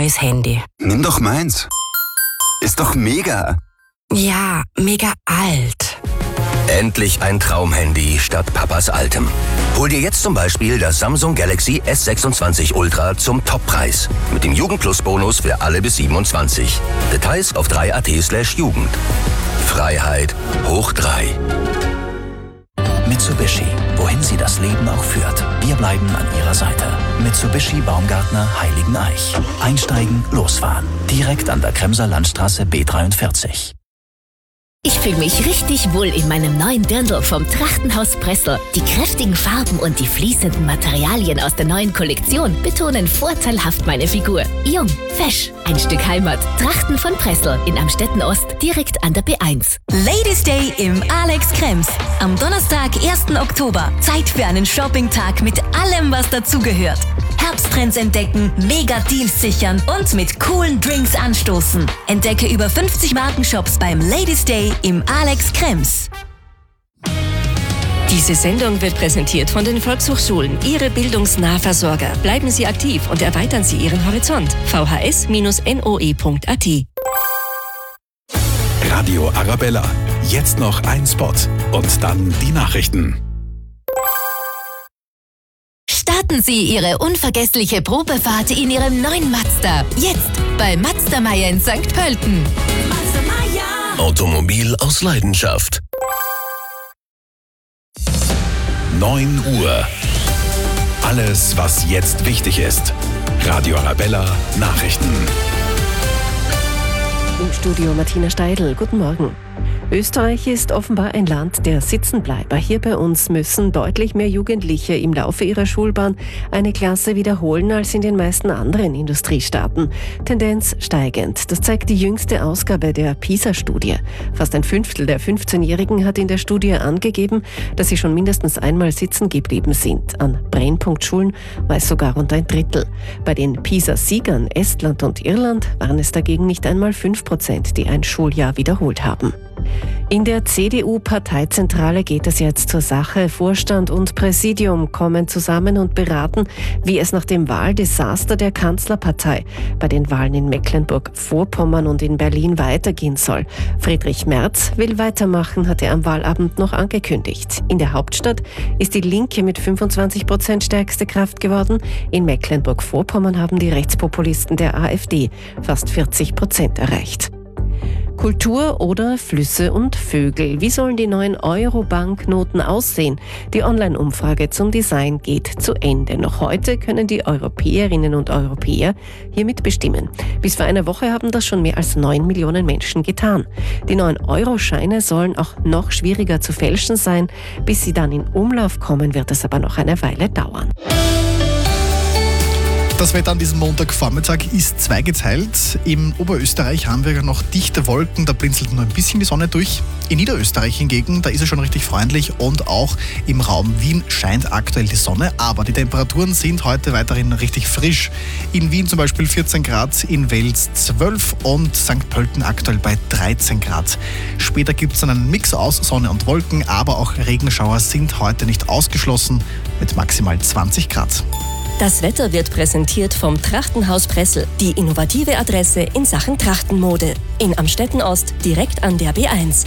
neues Handy. Nimm doch meins. Ist doch mega. Ja, mega alt. Endlich ein Traumhandy statt Papas altem. Hol dir jetzt zum Beispiel das Samsung Galaxy S26 Ultra zum Toppreis. Mit dem Jugend-Plus-Bonus für alle bis 27. Details auf 3.at/Jugend. Freiheit hoch 3. Mitsubishi, wohin sie das Leben auch führt. Wir bleiben an ihrer Seite. Mitsubishi Baumgartner Heiligeneich. Einsteigen, losfahren. Direkt an der Kremser Landstraße B43. Ich fühle mich richtig wohl in meinem neuen Dirndl vom Trachtenhaus Pressel. Die kräftigen Farben und die fließenden Materialien aus der neuen Kollektion betonen vorteilhaft meine Figur. Jung, fesch, ein Stück Heimat. Trachten von Pressel in Amstetten Ost, direkt an der B1. Ladies Day im Alex Krems. Am Donnerstag, 1. Oktober. Zeit für einen Shoppingtag mit allem, was dazugehört. Herbsttrends entdecken, Mega-Deals sichern und mit coolen Drinks anstoßen. Entdecke über 50 Markenshops beim Ladies Day im Alex Krems. Diese Sendung wird präsentiert von den Volkshochschulen, Ihre Bildungsnahversorger. Bleiben Sie aktiv und erweitern Sie Ihren Horizont. vhs-noe.at. Radio Arabella. Jetzt noch ein Spot. Und dann die Nachrichten. Starten Sie Ihre unvergessliche Probefahrt in Ihrem neuen Mazda. Jetzt bei Mazda Meier in St. Pölten. Automobil aus Leidenschaft. 9 Uhr. Alles, was jetzt wichtig ist. Radio Arabella Nachrichten. Im Studio Martina Steidl. Guten Morgen. Österreich ist offenbar ein Land der Sitzenbleiber. Hier bei uns müssen deutlich mehr Jugendliche im Laufe ihrer Schulbahn eine Klasse wiederholen als in den meisten anderen Industriestaaten. Tendenz steigend. Das zeigt die jüngste Ausgabe der PISA-Studie. Fast ein Fünftel der 15-Jährigen hat in der Studie angegeben, dass sie schon mindestens einmal sitzen geblieben sind. An Brennpunktschulen war es sogar rund ein Drittel. Bei den PISA-Siegern Estland und Irland waren es dagegen nicht einmal 5%, die ein Schuljahr wiederholt haben. In der CDU-Parteizentrale geht es jetzt zur Sache. Vorstand und Präsidium kommen zusammen und beraten, wie es nach dem Wahldesaster der Kanzlerpartei bei den Wahlen in Mecklenburg-Vorpommern und in Berlin weitergehen soll. Friedrich Merz will weitermachen, hat er am Wahlabend noch angekündigt. In der Hauptstadt ist die Linke mit 25% stärkste Kraft geworden. In Mecklenburg-Vorpommern haben die Rechtspopulisten der AfD fast 40% erreicht. Kultur oder Flüsse und Vögel. Wie sollen die neuen Euro-Banknoten aussehen? Die Online-Umfrage zum Design geht zu Ende. Noch heute können die Europäerinnen und Europäer hier mitbestimmen. Bis vor einer Woche haben das schon mehr als 9 Millionen Menschen getan. Die neuen Euro-Scheine sollen auch noch schwieriger zu fälschen sein. Bis sie dann in Umlauf kommen, wird es aber noch eine Weile dauern. Das Wetter an diesem Montagvormittag ist zweigeteilt. Im Oberösterreich haben wir noch dichte Wolken, da blinzelt nur ein bisschen die Sonne durch. In Niederösterreich hingegen, da ist es schon richtig freundlich und auch im Raum Wien scheint aktuell die Sonne. Aber die Temperaturen sind heute weiterhin richtig frisch. In Wien zum Beispiel 14 Grad, in Wels 12 und St. Pölten aktuell bei 13 Grad. Später gibt es dann einen Mix aus Sonne und Wolken, aber auch Regenschauer sind heute nicht ausgeschlossen mit maximal 20 Grad. Das Wetter wird präsentiert vom Trachtenhaus Pressel, die innovative Adresse in Sachen Trachtenmode. In Amstetten Ost, direkt an der B1.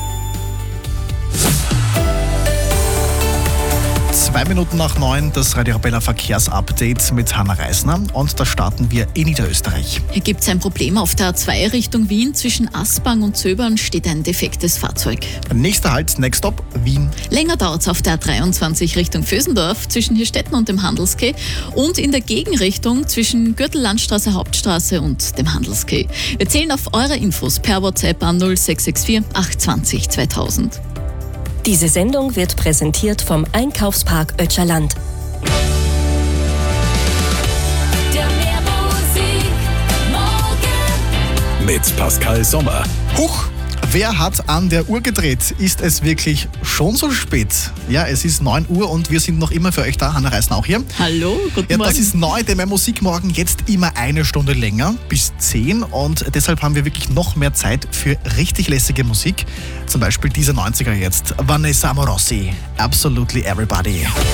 9:02, das Radio Arabella Verkehrsupdate mit Hanna Reisner und da starten wir in Niederösterreich. Hier gibt es ein Problem auf der A2 Richtung Wien. Zwischen Aspang und Zöbern steht ein defektes Fahrzeug. Nächster Halt, Next Stop, Wien. Länger dauert es auf der A23 Richtung Vösendorf zwischen Hirstetten und dem Handelskeh und in der Gegenrichtung zwischen Gürtellandstraße, Hauptstraße und dem Handelskeh. Wir zählen auf eure Infos per WhatsApp an 0664 820 2000. Diese Sendung wird präsentiert vom Einkaufspark Ötscherland. Mit Pascal Sommer. Huch! Wer hat an der Uhr gedreht? Ist es wirklich schon so spät? Ja, es ist 9 Uhr und wir sind noch immer für euch da. Hanna Reisner auch hier. Hallo, guten Morgen. Das ist neu, denn mein Musikmorgen jetzt immer eine Stunde länger, bis 10. Und deshalb haben wir wirklich noch mehr Zeit für richtig lässige Musik. Zum Beispiel diese 90er jetzt. Vanessa Amorosi, Absolutely Everybody.